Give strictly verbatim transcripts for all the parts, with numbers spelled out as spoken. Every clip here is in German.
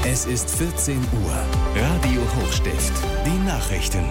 Es ist vierzehn Uhr. Radio Hochstift. Die Nachrichten.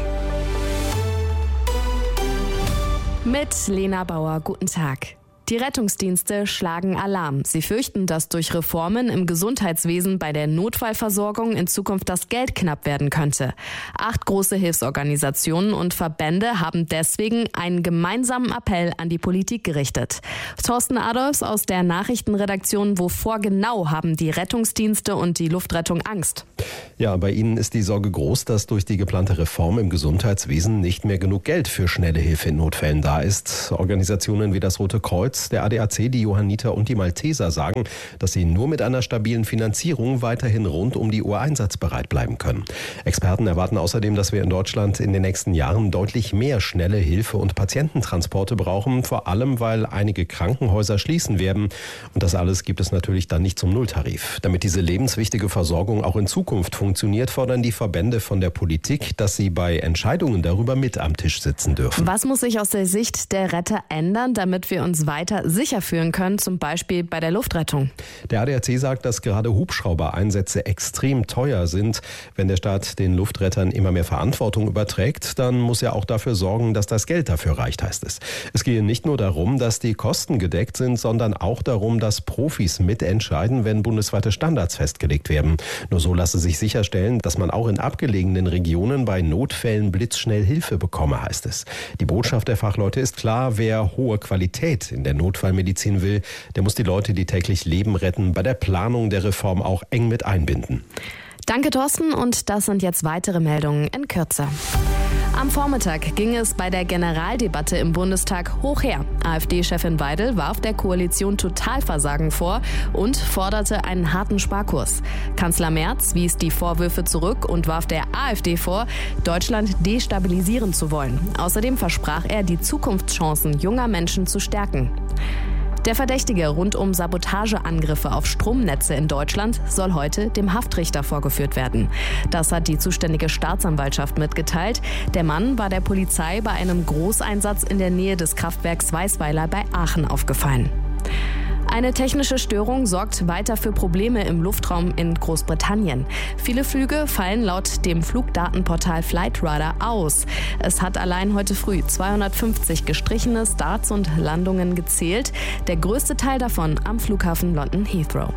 Mit Lena Bauer, guten Tag. Die Rettungsdienste schlagen Alarm. Sie fürchten, dass durch Reformen im Gesundheitswesen bei der Notfallversorgung in Zukunft das Geld knapp werden könnte. Acht große Hilfsorganisationen und Verbände haben deswegen einen gemeinsamen Appell an die Politik gerichtet. Thorsten Adolfs aus der Nachrichtenredaktion: Wovor genau haben die Rettungsdienste und die Luftrettung Angst? Ja, bei ihnen ist die Sorge groß, dass durch die geplante Reform im Gesundheitswesen nicht mehr genug Geld für schnelle Hilfe in Notfällen da ist. Organisationen wie das Rote Kreuz, der A D A C, die Johanniter und die Malteser sagen, dass sie nur mit einer stabilen Finanzierung weiterhin rund um die Uhr einsatzbereit bleiben können. Experten erwarten außerdem, dass wir in Deutschland in den nächsten Jahren deutlich mehr schnelle Hilfe und Patiententransporte brauchen, vor allem weil einige Krankenhäuser schließen werden. Und das alles gibt es natürlich dann nicht zum Nulltarif. Damit diese lebenswichtige Versorgung auch in Zukunft funktioniert, fordern die Verbände von der Politik, dass sie bei Entscheidungen darüber mit am Tisch sitzen dürfen. Was muss sich aus der Sicht der Retter ändern, damit wir uns weiter sicher fühlen können, zum Beispiel bei der Luftrettung? Der A D A C sagt, dass gerade Hubschraubereinsätze extrem teuer sind. Wenn der Staat den Luftrettern immer mehr Verantwortung überträgt, dann muss er auch dafür sorgen, dass das Geld dafür reicht, heißt es. Es gehe nicht nur darum, dass die Kosten gedeckt sind, sondern auch darum, dass Profis mitentscheiden, wenn bundesweite Standards festgelegt werden. Nur so lasse sich sicherstellen, dass man auch in abgelegenen Regionen bei Notfällen blitzschnell Hilfe bekomme, heißt es. Die Botschaft der Fachleute ist klar: Wer hohe Qualität in der Notfallmedizin will, der muss die Leute, die täglich Leben retten, bei der Planung der Reform auch eng mit einbinden. Danke, Thorsten, und das sind jetzt weitere Meldungen in Kürze. Am Vormittag ging es bei der Generaldebatte im Bundestag hoch her. AfD-Chefin Weidel warf der Koalition Totalversagen vor und forderte einen harten Sparkurs. Kanzler Merz wies die Vorwürfe zurück und warf der AfD vor, Deutschland destabilisieren zu wollen. Außerdem versprach er, die Zukunftschancen junger Menschen zu stärken. Der Verdächtige rund um Sabotageangriffe auf Stromnetze in Deutschland soll heute dem Haftrichter vorgeführt werden. Das hat die zuständige Staatsanwaltschaft mitgeteilt. Der Mann war der Polizei bei einem Großeinsatz in der Nähe des Kraftwerks Weißweiler bei Aachen aufgefallen. Eine technische Störung sorgt weiter für Probleme im Luftraum in Großbritannien. Viele Flüge fallen laut dem Flugdatenportal Flightradar aus. Es hat allein heute früh zweihundertfünfzig gestrichene Starts und Landungen gezählt. Der größte Teil davon am Flughafen London Heathrow.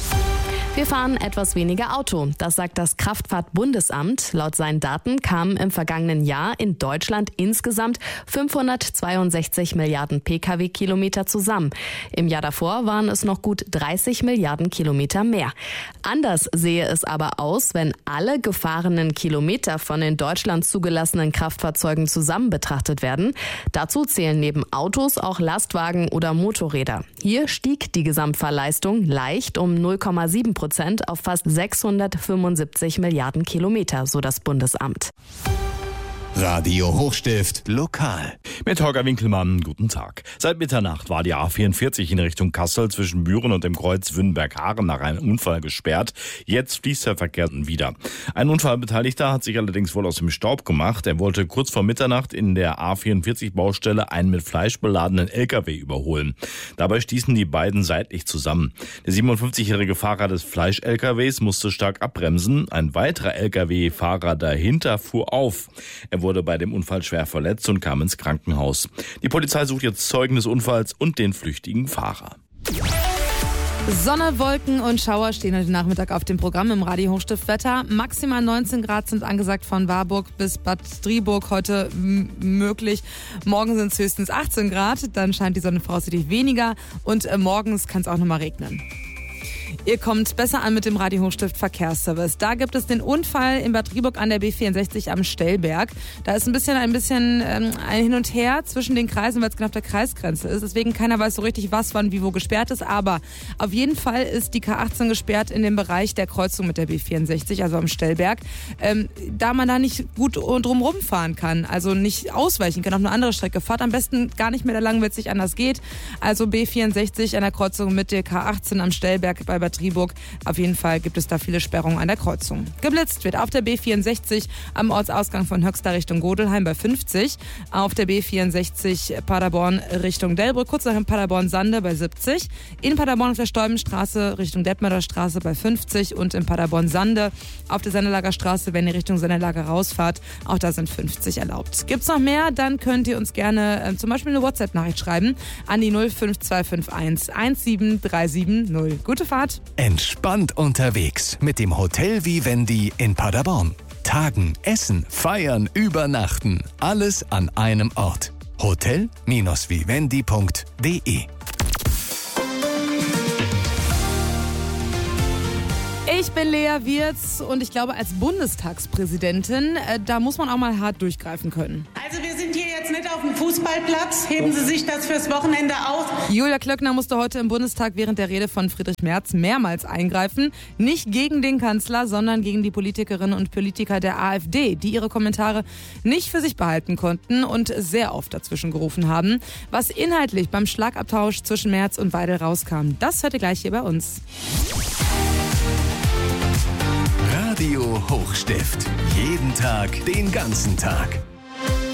Wir fahren etwas weniger Auto, das sagt das Kraftfahrtbundesamt. Laut seinen Daten kamen im vergangenen Jahr in Deutschland insgesamt fünfhundertzweiundsechzig Milliarden Pkw-Kilometer zusammen. Im Jahr davor waren es noch gut dreißig Milliarden Kilometer mehr. Anders sehe es aber aus, wenn alle gefahrenen Kilometer von in Deutschland zugelassenen Kraftfahrzeugen zusammen betrachtet werden. Dazu zählen neben Autos auch Lastwagen oder Motorräder. Hier stieg die Gesamtfahrleistung leicht um null Komma sieben Prozent auf fast sechshundertfünfundsiebzig Milliarden Kilometer, so das Bundesamt. Radio Hochstift lokal. Mit Holger Winkelmann, guten Tag. Seit Mitternacht war die A vierundvierzig in Richtung Kassel zwischen Büren und dem Kreuz Wünnberg-Haaren nach einem Unfall gesperrt. Jetzt fließt der Verkehr wieder. Ein Unfallbeteiligter hat sich allerdings wohl aus dem Staub gemacht. Er wollte kurz vor Mitternacht in der A vierundvierzig-Baustelle einen mit Fleisch beladenen L K W überholen. Dabei stießen die beiden seitlich zusammen. Der siebenundfünfzigjährige Fahrer des Fleisch-L K Ws musste stark abbremsen. Ein weiterer L K W-Fahrer dahinter fuhr auf. Er wurde bei dem Unfall schwer verletzt und kam ins Krankenhaus. Die Polizei sucht jetzt Zeugen des Unfalls und den flüchtigen Fahrer. Sonne, Wolken und Schauer stehen heute Nachmittag auf dem Programm im Radio Hochstift Wetter. Maximal neunzehn Grad sind angesagt von Warburg bis Bad Driburg heute m- möglich. Morgen sind es höchstens achtzehn Grad, dann scheint die Sonne voraussichtlich weniger und äh, morgens kann es auch nochmal regnen. Ihr kommt besser an mit dem Radio Hochstift Verkehrsservice. Da gibt es den Unfall in Bad Driburg an der B vierundsechzig am Stellberg. Da ist ein bisschen ein bisschen ähm, ein Hin und Her zwischen den Kreisen, weil es genau auf der Kreisgrenze ist. Deswegen keiner weiß so richtig, was wann wie wo gesperrt ist. Aber auf jeden Fall ist die K achtzehn gesperrt in dem Bereich der Kreuzung mit der B vierundsechzig, also am Stellberg. Ähm, da man da nicht gut drumherum fahren kann, also nicht ausweichen kann auf eine andere Strecke. Fahrt am besten gar nicht mehr da lang, wenn es nicht anders geht. Also B vierundsechzig an der Kreuzung mit der K achtzehn am Stellberg bei Bad Driburg. Auf jeden Fall gibt es da viele Sperrungen an der Kreuzung. Geblitzt wird auf der B vierundsechzig am Ortsausgang von Höxter Richtung Godelheim bei fünfzig, auf der B vierundsechzig Paderborn Richtung Delbrück, kurz nach Paderborn-Sande bei siebzig, in Paderborn auf der Stäubenstraße Richtung Detmolder Straße bei fünfzig und in Paderborn-Sande auf der Sennelager Straße, wenn ihr Richtung Sennelager rausfahrt, auch da sind fünfzig erlaubt. Gibt's noch mehr, dann könnt ihr uns gerne äh, zum Beispiel eine WhatsApp-Nachricht schreiben an die null fünf zwei fünf eins eins sieben drei sieben null. Gute Fahrt! Entspannt unterwegs mit dem Hotel Vivendi in Paderborn. Tagen, essen, feiern, übernachten. Alles an einem Ort. hotel Vivendi punkt de. Ich bin Lea Wirz und ich glaube, als Bundestagspräsidentin, äh, da muss man auch mal hart durchgreifen können. Also wir sind hier jetzt nicht auf dem Fußballplatz. Heben Sie sich das fürs Wochenende auf. Julia Klöckner musste heute im Bundestag während der Rede von Friedrich Merz mehrmals eingreifen. Nicht gegen den Kanzler, sondern gegen die Politikerinnen und Politiker der AfD, die ihre Kommentare nicht für sich behalten konnten und sehr oft dazwischen gerufen haben. Was inhaltlich beim Schlagabtausch zwischen Merz und Weidel rauskam, das hört ihr gleich hier bei uns. Radio Hochstift. Jeden Tag, den ganzen Tag.